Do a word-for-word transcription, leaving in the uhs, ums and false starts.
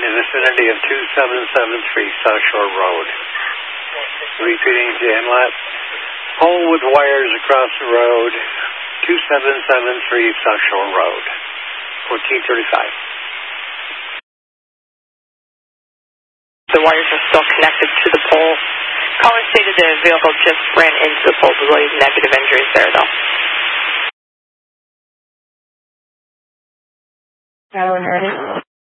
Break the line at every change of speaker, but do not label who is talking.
in the vicinity of two seven seven three South Shore Road. Repeating to inlet. Pole with wires across the road, two seven seven three South Shore Road, fourteen thirty-five.
The wires are still connected to the pole. Caller stated the vehicle just ran into the pole. There's negative injuries there, though.
Alan, ready?